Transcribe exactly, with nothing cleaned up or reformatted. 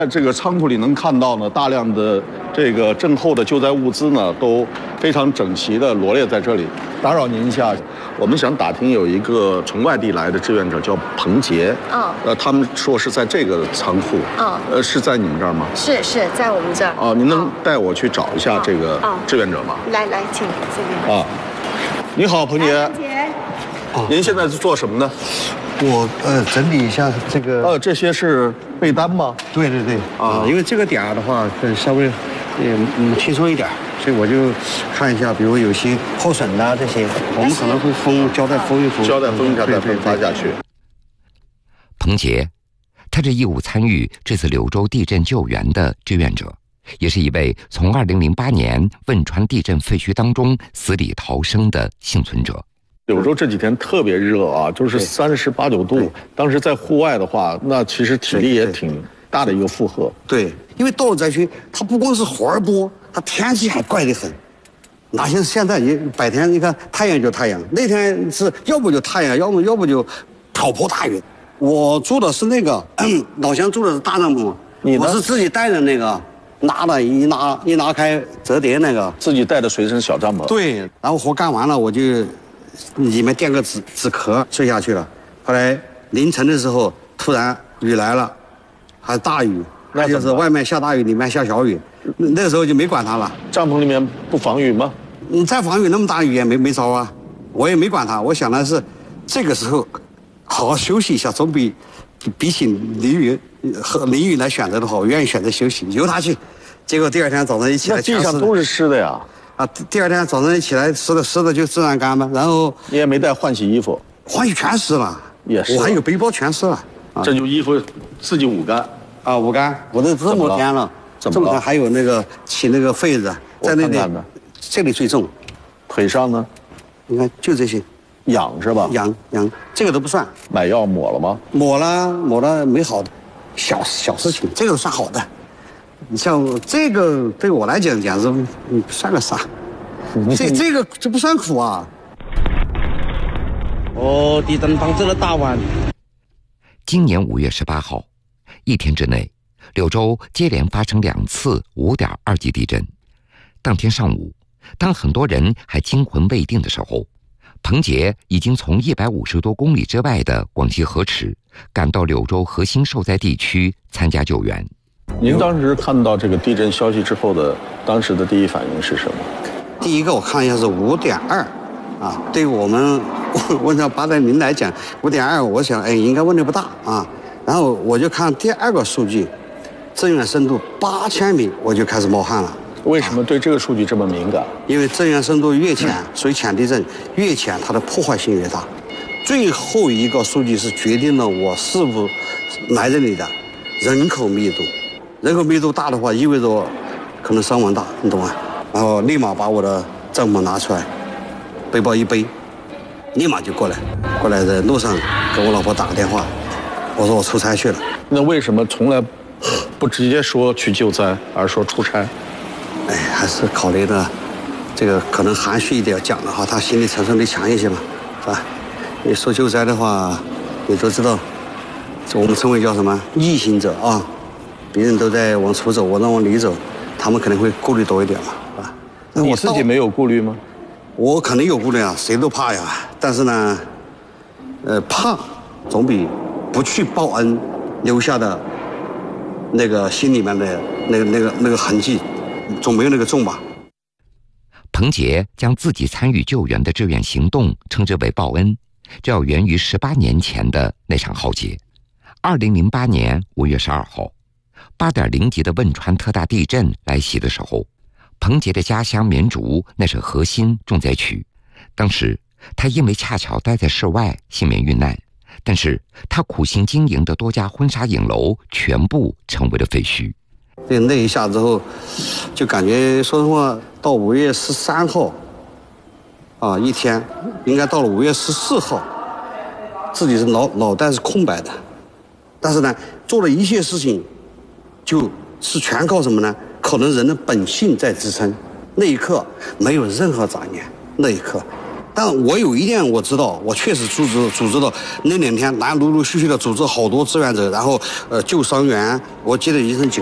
在这个仓库里能看到呢，大量的这个震后的救灾物资呢，都非常整齐地罗列在这里。打扰您一下，我们想打听有一个从外地来的志愿者叫彭杰， 嗯， 呃，他们说是在这个仓库， 嗯， 呃，是在你们这儿吗？ 是是在我们这儿。 哦，您能带我去找一下这个志愿者吗？ 来来，请这边。 啊，你好，彭杰。 彭杰。 哦，您现在是做什么呢？ 我呃整理一下这个。 呃，这些是被单吗？ 对对对。 啊， 因为这个点儿的话，稍微嗯嗯轻松一点，所以我就看一下，比如有些破损的这些，我们可能会封胶带封一封， 胶带封一下再分发下去。 彭杰，他是义务参与这次柳州地震救援的志愿者，也是一位从二零零八年汶川地震废墟当中死里逃生的幸存者。 柳州这几天特别热啊，就是三十八九度。当时在户外的话，那其实体力也挺大的一个负荷。 对，因为到了灾区，它不光是活儿多，它天气还怪得很。哪像现在你白天你看太阳就太阳，那天是要不就太阳，要不要不就瓢泼大雨。我住的是那个老乡住的是大帐篷，我是自己带的那个，拿了一拿一拿开折叠那个， 自己带的随身小帐篷。 对，然后活干完了我就里面垫个纸纸壳睡下去了。后来凌晨的时候突然雨来了，还大雨，那就是外面下大雨，里面下小雨，那时候就没管它了。 帐篷里面不防雨吗？ 你再防雨那么大雨也没没招啊，我也没管它。我想的是，这个时候好好休息一下，总比比起淋雨和淋雨来选择的话，我愿意选择休息，由它去。结果第二天早上一起来， 那地上都是湿的呀。 啊，第二天早上一起来，湿的湿的就自然干吧。然后你也没带换洗衣服， 换洗全湿了， 也是。 我还有背包全湿了， 啊、这就衣服自己捂干啊，捂干。我都这么多天了， 怎么了？ 还有那个起那个痱子，在那里，看看这里最重。 腿上呢？ 你看就这些， 痒是吧？ 痒痒，这个都不算。 买药抹了吗？ 抹了，抹了没好的，小小事情，这个算好的。你像这个对我来讲简直嗯算个啥？这这个这不算苦啊！ 哦，地震防治了大湾。 今年五月十八号，一天之内，柳州接连发生两次五点二级地震。当天上午，当很多人还惊魂未定的时候，彭杰已经从一百五十多公里之外的广西河池赶到柳州核心受灾地区参加救援。 您当时看到这个地震消息之后的当时的第一反应是什么？ 第一个我看一下是五点二，啊，对于我们汶川八点零来讲，五点二，我想哎应该问题不大啊。然后我就看第二个数据，震源深度八千米，我就开始冒汗了。 为什么对这个数据这么敏感？ 因为震源深度越浅，水浅地震越浅，它的破坏性越大。最后一个数据是决定了我是否来这里的人口密度。人口密度大的话，意味着可能伤亡大，你懂吗？然后立马把我的帐篷拿出来，背包一背，立马就过来。过来在路上给我老婆打个电话，我说我出差去了。 那为什么从来不直接说去救灾，而说出差？ 哎，还是考虑的这个可能含蓄一点讲的话，他心理承受力强一些嘛，是吧？你说救灾的话，你都知道，我们称为叫什么逆行者啊。别人都在往出走，我在往里走，他们可能会顾虑多一点嘛，是吧？ 那你自己没有顾虑吗？ 我肯定有顾虑啊，谁都怕呀。但是呢，呃，怕总比不去报恩留下的那个心里面的那个那个那个痕迹，总没有那个重吧。 彭杰将自己参与救援的志愿行动称之为报恩，这要源于十八年前的那场浩劫。二零零八年五月十二号。八点零级的汶川特大地震来袭的时候，彭杰的家乡绵竹那是核心重灾区。当时他因为恰巧待在室外，幸免遇难。但是他苦心经营的多家婚纱影楼全部成为了废墟。 这那一下之后，就感觉说实话，到五月十三号，啊，一天应该到了五月十四号，自己是脑脑袋是空白的，但是呢，做了一切事情。就是全靠什么呢？可能人的本性在支撑。那一刻没有任何杂念，那一刻但我有一点我知道，我确实组织组织了那两天，咱陆陆续续的组织好多志愿者，然后呃救伤员，我记得医生。